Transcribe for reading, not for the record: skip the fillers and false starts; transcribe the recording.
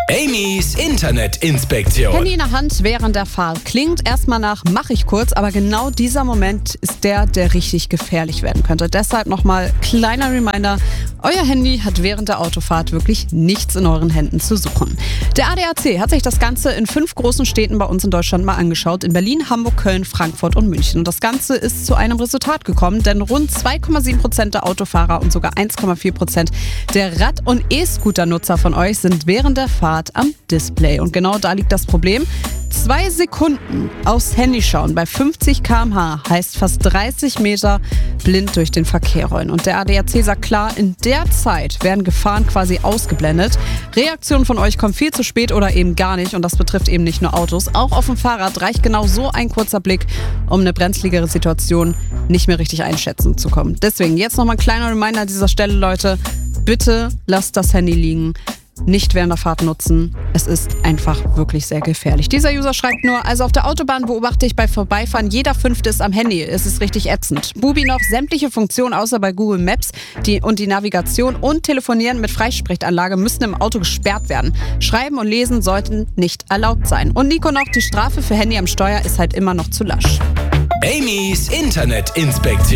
Amy's Internetinspektion. Handy in der Hand während der Fahrt. Klingt erstmal nach, mach ich kurz, aber genau dieser Moment ist der richtig gefährlich werden könnte. Deshalb nochmal kleiner Reminder, euer Handy hat während der Autofahrt wirklich nichts in euren Händen zu suchen. Der ADAC hat sich das Ganze in 5 großen Städten bei uns in Deutschland mal angeschaut. In Berlin, Hamburg, Köln, Frankfurt und München. Und das Ganze ist zu einem Resultat gekommen, denn rund 2,7% der Autofahrer und sogar 1,4% der Rad- und E-Scooter-Nutzer von euch sind während der Fahrt am Display. Und genau da liegt das Problem. 2 Sekunden aufs Handy schauen bei 50 km/h heißt fast 30 Meter blind durch den Verkehr rollen. Und der ADAC sagt klar, in der Zeit werden Gefahren quasi ausgeblendet. Reaktionen von euch kommen viel zu spät oder eben gar nicht. Und das betrifft eben nicht nur Autos. Auch auf dem Fahrrad reicht genau so ein kurzer Blick, um eine brenzligere Situation nicht mehr richtig einschätzen zu können. Deswegen jetzt nochmal ein kleiner Reminder an dieser Stelle, Leute. Bitte lasst das Handy liegen. Nicht während der Fahrt nutzen. Es ist einfach wirklich sehr gefährlich. Dieser User schreibt nur, also auf der Autobahn beobachte ich bei Vorbeifahren, jeder 5. ist am Handy. Es ist richtig ätzend. Bubi noch sämtliche Funktionen außer bei Google Maps und die Navigation und Telefonieren mit Freisprechanlage müssen im Auto gesperrt werden. Schreiben und Lesen sollten nicht erlaubt sein. Und Nico noch, die Strafe für Handy am Steuer ist halt immer noch zu lasch. Amy's Internetinspektion.